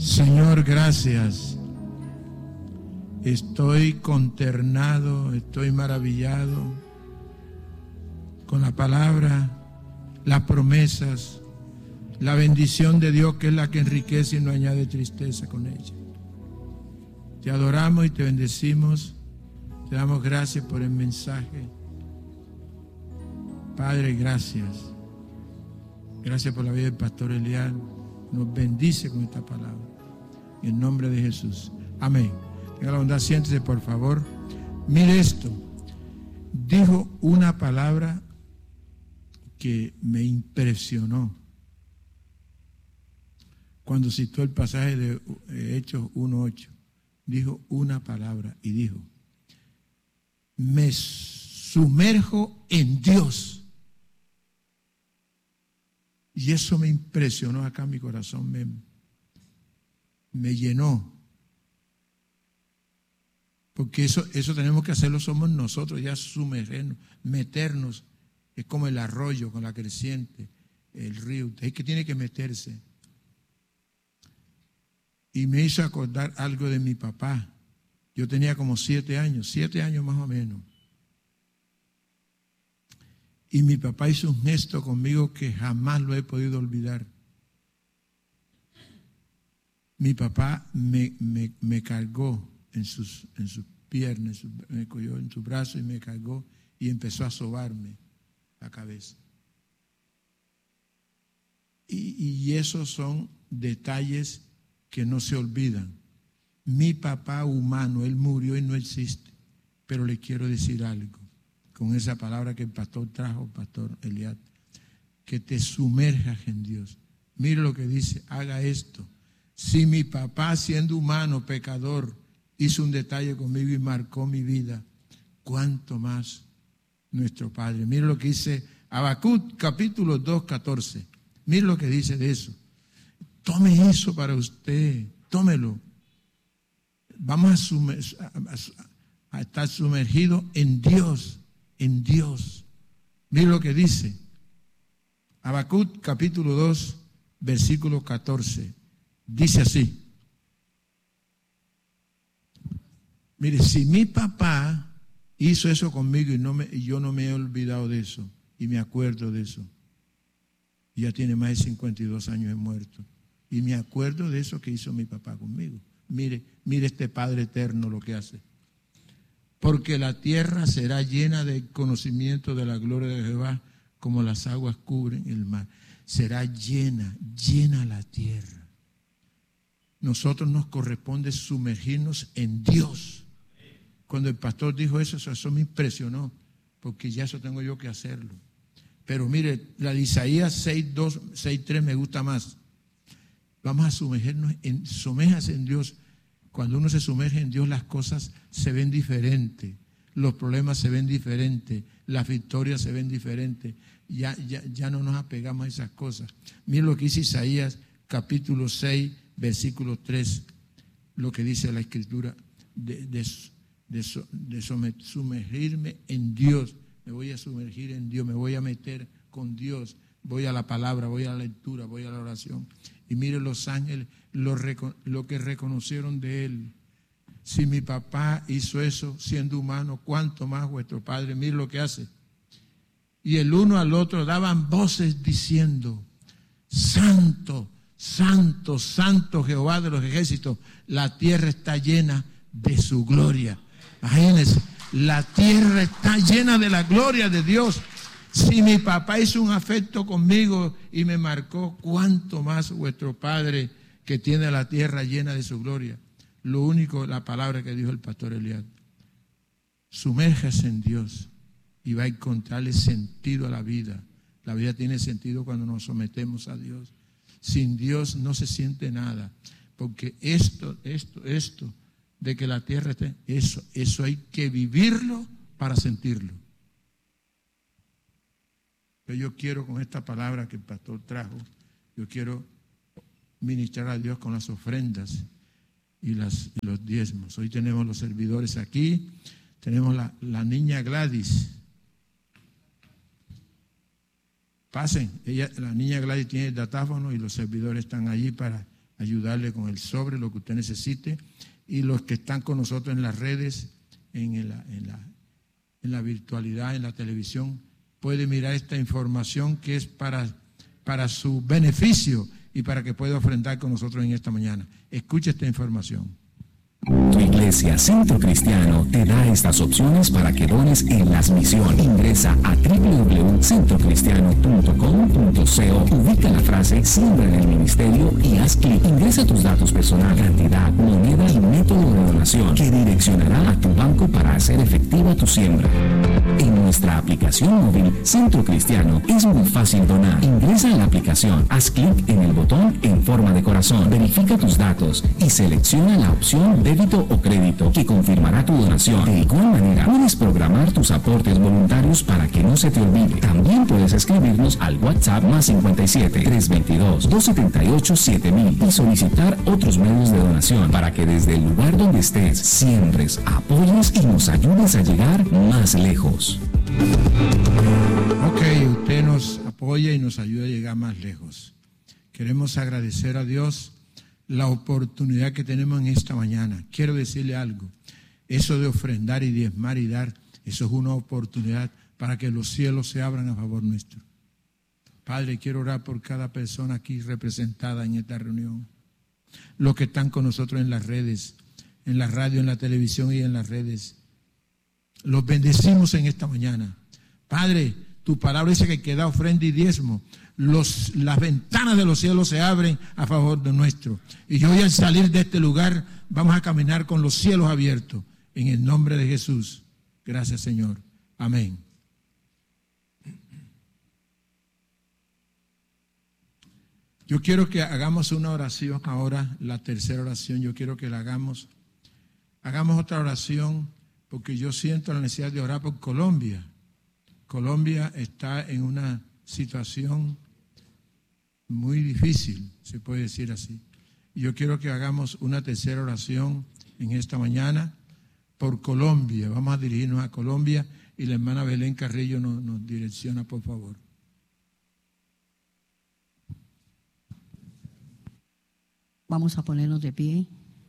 Señor, gracias. Estoy consternado, estoy maravillado con la palabra, las promesas, la bendición de Dios, que es la que enriquece y no añade tristeza con ella. Te adoramos y te bendecimos. Te damos gracias por el mensaje. Padre, gracias. Gracias por la vida del pastor Eliad. Nos bendice con esta palabra. En el nombre de Jesús. Amén. Tenga la bondad, siéntese por favor. Mire esto. Dijo una palabra que me impresionó cuando citó el pasaje de Hechos 1:8. Dijo una palabra y dijo: me sumerjo en Dios. Y eso me impresionó acá, mi corazón me llenó. Porque eso tenemos que hacerlo, somos nosotros, ya sumergernos, meternos. Es como el arroyo con la creciente, el río. Es que tiene que meterse. Y me hizo acordar algo de mi papá. Yo tenía como 7 años más o menos. Y mi papá hizo un gesto conmigo que jamás lo he podido olvidar. Mi papá me cargó en sus piernas, me cogió en su brazo y me cargó y empezó a sobarme la cabeza. Y esos son detalles que no se olvidan. Mi papá humano, él murió y no existe, pero le quiero decir algo con esa palabra que el pastor trajo, pastor Eliad, que te sumerjas en Dios. Mire lo que dice: haga esto. Si mi papá, siendo humano, pecador, hizo un detalle conmigo y marcó mi vida, ¿cuánto más nuestro Padre? Mire lo que dice Habacuc, capítulo 2, 14. Mire lo que dice de eso. Tome eso para usted, tómelo. Vamos a estar sumergidos en Dios, en Dios. Mire lo que dice Habacuc, capítulo 2, versículo 14. Dice así: mire, si mi papá hizo eso conmigo y yo no me he olvidado de eso, y me acuerdo de eso, ya tiene más de 52 años de muerto, y me acuerdo de eso que hizo mi papá conmigo. Mire este Padre eterno lo que hace. Porque la tierra será llena de conocimiento de la gloria de Jehová, como las aguas cubren el mar. Será llena la tierra. Nosotros nos corresponde sumergirnos en Dios. Cuando el pastor dijo eso me impresionó, porque ya eso tengo yo que hacerlo. Pero mire, la de Isaías 6:2, 6:3 me gusta más. Vamos a sumérjase en Dios. Cuando uno se sumerge en Dios, las cosas se ven diferentes, los problemas se ven diferentes, las victorias se ven diferentes. Ya no nos apegamos a esas cosas. Mire lo que dice Isaías capítulo 6, versículo 3, lo que dice la Escritura de sumergirme en Dios. Me voy a sumergir en Dios, me voy a meter con Dios, voy a la palabra, voy a la lectura, voy a la oración. Y mire los ángeles, lo que reconocieron de él. Si mi papá hizo eso siendo humano, ¿cuánto más vuestro Padre? Mire lo que hace. Y el uno al otro daban voces diciendo: Santo, Santo, Santo Jehová de los ejércitos, la tierra está llena de su gloria. Imagínense, la tierra está llena de la gloria de Dios. Si mi papá hizo un afecto conmigo y me marcó, ¿cuánto más vuestro Padre que tiene la tierra llena de su gloria? Lo único, la palabra que dijo el pastor Eliad: sumérjase en Dios y va a encontrarle sentido a la vida. La vida tiene sentido cuando nos sometemos a Dios. Sin Dios no se siente nada, porque esto de que la tierra esté, eso hay que vivirlo para sentirlo. Pero yo quiero, con esta palabra que el pastor trajo, yo quiero ministrar a Dios con las ofrendas y los diezmos. Hoy tenemos los servidores aquí, tenemos la niña Gladys. Pasen, la niña Gladys tiene el datáfono y los servidores están allí para ayudarle con el sobre, lo que usted necesite. Y los que están con nosotros en las redes, en la virtualidad, en la televisión, puede mirar esta información que es para su beneficio y para que pueda ofrendar con nosotros en esta mañana. Escuche esta información. Tu iglesia Centro Cristiano te da estas opciones para que dones en las misiones. Ingresa a www.centrocristiano.com.co, ubica la frase Siembra en el Ministerio y haz clic. Ingresa tus datos personales, cantidad, moneda y método de donación que direccionará a tu banco para hacer efectiva tu siembra. En nuestra aplicación móvil Centro Cristiano es muy fácil donar. Ingresa a la aplicación, haz clic en el botón en forma de corazón, verifica tus datos y selecciona la opción débito o crédito que confirmará tu donación. De igual manera, puedes programar tus aportes voluntarios para que no se te olvide. También puedes escribirnos al WhatsApp +57 322 278 7000 y solicitar otros medios de donación para que desde el lugar donde estés siembres, apoyes y nos ayudes a llegar más lejos. Ok, usted nos apoya y nos ayuda a llegar más lejos. Queremos agradecer a Dios la oportunidad que tenemos en esta mañana. Quiero decirle algo, eso de ofrendar y diezmar y dar, eso es una oportunidad para que los cielos se abran a favor nuestro. Padre, quiero orar por cada persona aquí representada en esta reunión, los que están con nosotros en las redes, en la radio, en la televisión y en las redes. Los bendecimos en esta mañana. Padre, tu palabra dice que da ofrenda y diezmo. Las ventanas de los cielos se abren a favor de nuestro. Y hoy al salir de este lugar vamos a caminar con los cielos abiertos. En el nombre de Jesús. Gracias, Señor. Amén. Yo quiero que hagamos una oración ahora, la tercera oración. Yo quiero que la hagamos. Hagamos otra oración porque yo siento la necesidad de orar por Colombia. Colombia está en una situación muy difícil, se puede decir así. Y yo quiero que hagamos una tercera oración en esta mañana por Colombia. Vamos a dirigirnos a Colombia y la hermana Belén Carrillo nos direcciona, por favor. Vamos a ponernos de pie.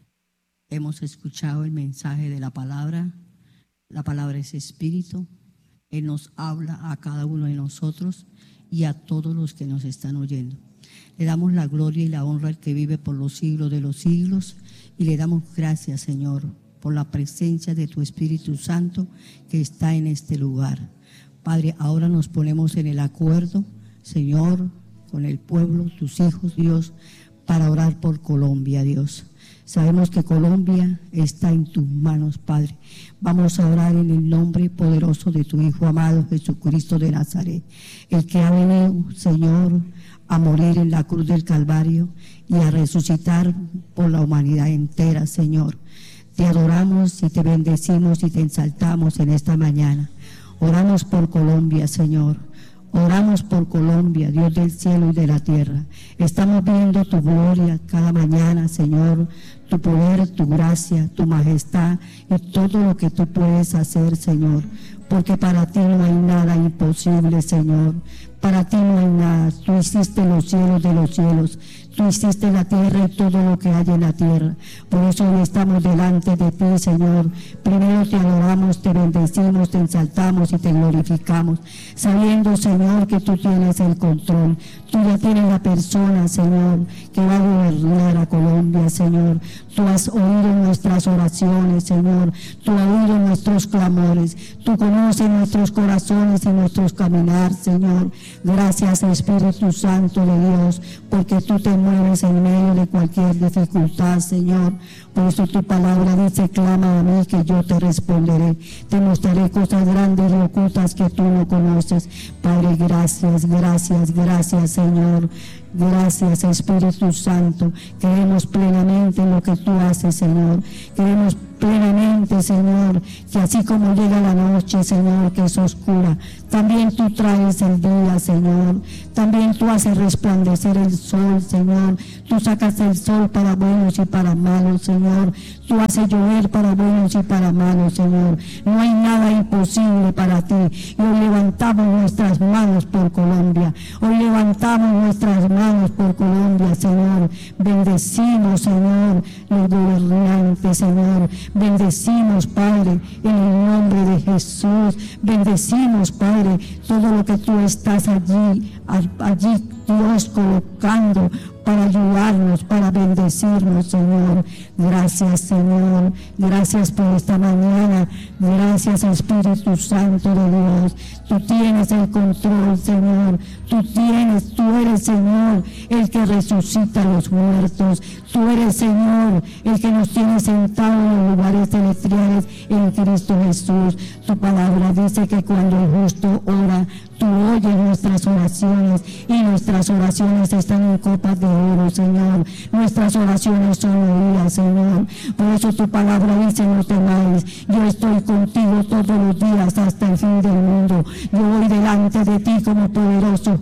Hemos escuchado el mensaje de la palabra. La palabra es espíritu. Él nos habla a cada uno de nosotros y a todos los que nos están oyendo. Le damos la gloria y la honra al que vive por los siglos de los siglos y le damos gracias, Señor, por la presencia de tu Espíritu Santo que está en este lugar. Padre, ahora nos ponemos en el acuerdo, Señor, con el pueblo, tus hijos, Dios, para orar por Colombia, Dios. Sabemos que Colombia está en tus manos, Padre. Vamos a orar en el nombre poderoso de tu Hijo amado Jesucristo de Nazaret, el que ha venido, Señor, a morir en la cruz del Calvario y a resucitar por la humanidad entera, Señor. Te adoramos y te bendecimos y te exaltamos en esta mañana. Oramos por Colombia, Señor. Oramos por Colombia, Dios del cielo y de la tierra. Estamos viendo tu gloria cada mañana, Señor, tu poder, tu gracia, tu majestad y todo lo que tú puedes hacer, Señor. Porque para ti no hay nada imposible, Señor. Para ti no hay nada. Tú hiciste los cielos de los cielos. Tú hiciste la tierra y todo lo que hay en la tierra. Por eso hoy estamos delante de ti, Señor. Primero te adoramos, te bendecimos, te exaltamos y te glorificamos, sabiendo, Señor, que tú tienes el control. Tú ya tienes la persona, Señor, que va a gobernar a Colombia, Señor. Tú has oído nuestras oraciones, Señor. Tú has oído nuestros clamores. Tú conoces nuestros corazones y nuestros caminar, Señor. Gracias, Espíritu Santo de Dios, porque tú te mueves en medio de cualquier dificultad, Señor. Por eso tu palabra dice, clama a mí que yo te responderé. Te mostraré cosas grandes y ocultas que tú no conoces. Padre, gracias, gracias, gracias, Señor. Gracias, Espíritu Santo. Creemos plenamente en lo que tú haces, Señor. Creemos plenamente, Señor, que así como llega la noche, Señor, que es oscura, también tú traes el día, Señor. También tú haces resplandecer el sol, Señor. Tú sacas el sol para buenos y para malos, Señor. Tú haces llover para buenos y para malos, Señor. No hay nada imposible para ti. Y hoy levantamos nuestras manos por Colombia. Hoy levantamos nuestras manos por Colombia, Señor. Bendecimos, Señor, los gobernantes, Señor. Bendecimos, Padre, en el nombre de Jesús. Bendecimos, Padre, todo lo que tú estás allí, Dios, colocando para ayudarnos, para bendecirnos, Señor. Gracias, Señor. Gracias por esta mañana. Gracias, Espíritu Santo de Dios. Tú tienes el control, Señor. Tú eres, Señor, el que resucita a los muertos. Tú eres, Señor, el que nos tiene sentados en los lugares celestiales en Cristo Jesús. Tu palabra dice que cuando el justo ora, tú oyes nuestras oraciones, y nuestras oraciones están en copas de oro, Señor. Nuestras oraciones son oídas, Señor. Por eso tu palabra dice: no temáis, yo estoy contigo todos los días hasta el fin del mundo. Yo voy delante de ti como poderoso